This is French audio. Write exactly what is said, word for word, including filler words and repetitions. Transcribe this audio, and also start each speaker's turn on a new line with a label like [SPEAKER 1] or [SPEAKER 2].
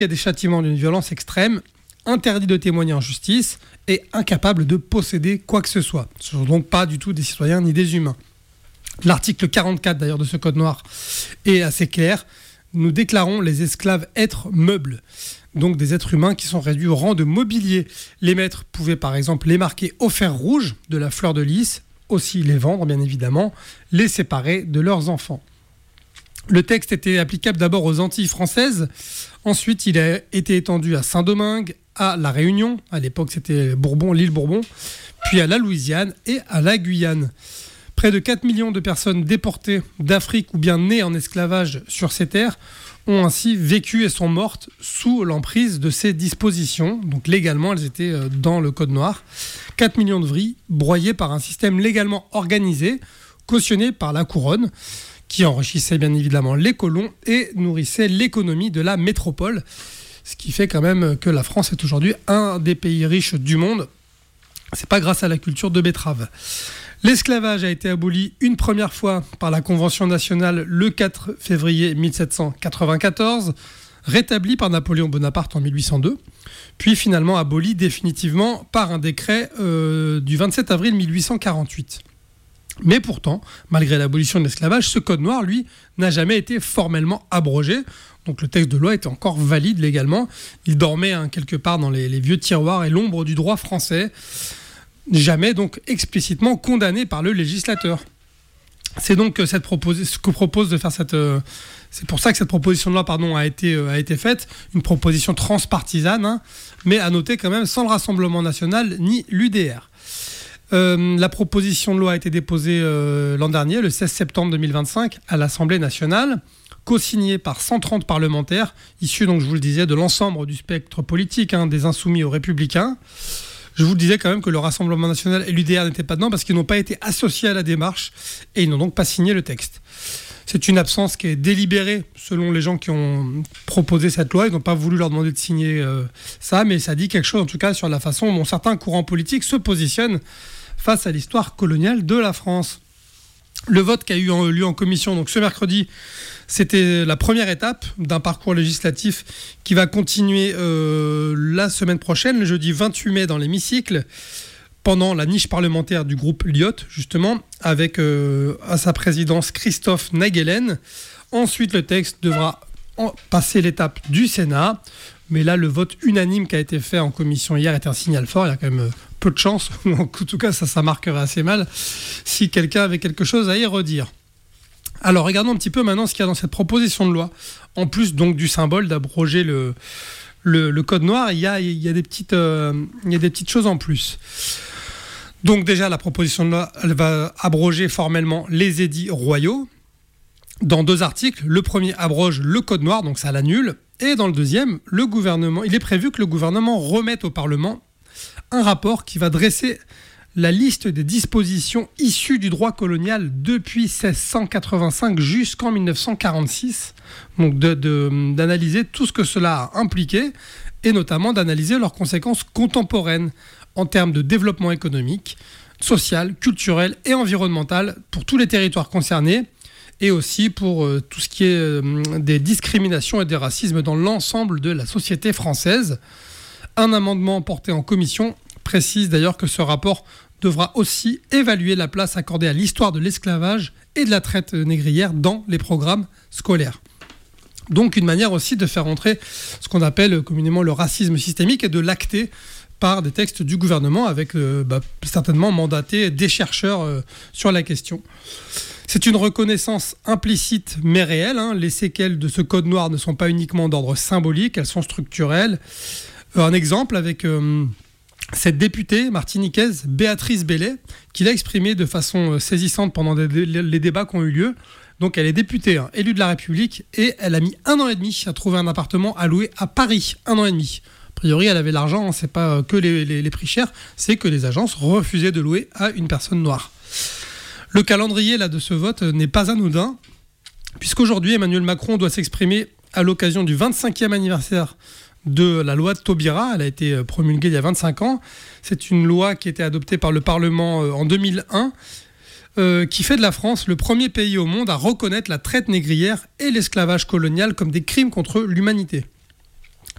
[SPEAKER 1] à des châtiments d'une violence extrême, interdit de témoigner en justice et incapable de posséder quoi que ce soit. Ce ne sont donc pas du tout des citoyens ni des humains. L'article quarante-quatre d'ailleurs de ce code noir est assez clair. Nous déclarons les esclaves êtres meubles, donc des êtres humains qui sont réduits au rang de mobilier. Les maîtres pouvaient par exemple les marquer au fer rouge de la fleur de lys, aussi les vendre bien évidemment, les séparer de leurs enfants. Le texte était applicable d'abord aux Antilles françaises, ensuite il a été étendu à Saint-Domingue, à La Réunion, à l'époque c'était Bourbon, l'île Bourbon, puis à la Louisiane et à la Guyane. Près de quatre millions de personnes déportées d'Afrique ou bien nées en esclavage sur ces terres ont ainsi vécu et sont mortes sous l'emprise de ces dispositions. Donc légalement, elles étaient dans le code noir. quatre millions de vies broyées par un système légalement organisé, cautionné par la couronne, qui enrichissait bien évidemment les colons et nourrissait l'économie de la métropole. Ce qui fait quand même que la France est aujourd'hui un des pays riches du monde. C'est pas grâce à la culture de betterave. L'esclavage a été aboli une première fois par la Convention nationale le quatre février mille sept cent quatre-vingt-quatorze, rétabli par Napoléon Bonaparte en mille huit cent deux, puis finalement aboli définitivement par un décret euh, du vingt-sept avril mille huit cent quarante-huit. Mais pourtant, malgré l'abolition de l'esclavage, ce code noir, lui, n'a jamais été formellement abrogé. Donc le texte de loi était encore valide légalement. Il dormait hein, quelque part dans les, les vieux tiroirs et l'ombre du droit français. Jamais donc explicitement condamné par le législateur. C'est donc cette propos- ce que propose de faire cette. Euh, c'est pour ça que cette proposition de loi, pardon, a été euh, a été faite, une proposition transpartisane, hein, mais à noter quand même sans le Rassemblement national ni l'U D R. Euh, la proposition de loi a été déposée euh, l'an dernier, le seize septembre deux mille vingt-cinq, à l'Assemblée nationale, co-signée par cent trente parlementaires, issus donc je vous le disais de l'ensemble du spectre politique, hein, des insoumis aux républicains. Je vous le disais quand même que le Rassemblement national et l'U D R n'étaient pas dedans parce qu'ils n'ont pas été associés à la démarche et ils n'ont donc pas signé le texte. C'est une absence qui est délibérée selon les gens qui ont proposé cette loi. Ils n'ont pas voulu leur demander de signer euh, ça, mais ça dit quelque chose en tout cas sur la façon dont certains courants politiques se positionnent face à l'histoire coloniale de la France. Le vote qui a eu lieu en commission donc ce mercredi, c'était la première étape d'un parcours législatif qui va continuer euh, la semaine prochaine, le jeudi vingt-huit mai dans l'hémicycle, pendant la niche parlementaire du groupe Lyot, justement, avec euh, à sa présidence Christophe Naegelen. Ensuite, le texte devra en passer l'étape du Sénat. Mais là, le vote unanime qui a été fait en commission hier est un signal fort. Il y a quand même peu de chance. En tout cas, ça, ça marquerait assez mal si quelqu'un avait quelque chose à y redire. Alors, regardons un petit peu maintenant ce qu'il y a dans cette proposition de loi. En plus donc du symbole d'abroger le, le, le code noir, il y a, il y a des petites, euh, il y a des petites choses en plus. Donc déjà, la proposition de loi, elle va abroger formellement les édits royaux. Dans deux articles, le premier abroge le code noir, donc ça l'annule. Et dans le deuxième, le gouvernement, il est prévu que le gouvernement remette au Parlement un rapport qui va dresser la liste des dispositions issues du droit colonial depuis seize cent quatre-vingt-cinq jusqu'en mille neuf cent quarante-six. Donc de, de, d'analyser tout ce que cela a impliqué et notamment d'analyser leurs conséquences contemporaines en termes de développement économique, social, culturel et environnemental pour tous les territoires concernés et aussi pour euh, tout ce qui est euh, des discriminations et des racismes dans l'ensemble de la société française. Un amendement porté en commission précise d'ailleurs que ce rapport devra aussi évaluer la place accordée à l'histoire de l'esclavage et de la traite négrière dans les programmes scolaires. Donc une manière aussi de faire entrer ce qu'on appelle communément le racisme systémique et de l'acter par des textes du gouvernement avec euh, bah, certainement mandaté des chercheurs euh, sur la question. C'est une reconnaissance implicite mais réelle. Hein. Les séquelles de ce code noir ne sont pas uniquement d'ordre symbolique, elles sont structurelles. Euh, un exemple avec euh, cette députée martiniquaise Béatrice Bellet, qui l'a exprimé de façon euh, saisissante pendant des, les, les débats qui ont eu lieu. Donc elle est députée, hein, élue de la République, et elle a mis un an et demi à trouver un appartement à louer à Paris. Un an et demi. A priori, elle avait l'argent, hein, c'est pas que les, les, les prix chers, c'est que les agences refusaient de louer à une personne noire. Le calendrier là, de ce vote n'est pas anodin, puisqu'aujourd'hui, Emmanuel Macron doit s'exprimer à l'occasion du vingt-cinquième anniversaire de la loi de Taubira. Elle a été promulguée il y a vingt-cinq ans. C'est une loi qui a été adoptée par le Parlement en deux mille un, euh, qui fait de la France le premier pays au monde à reconnaître la traite négrière et l'esclavage colonial comme des crimes contre l'humanité.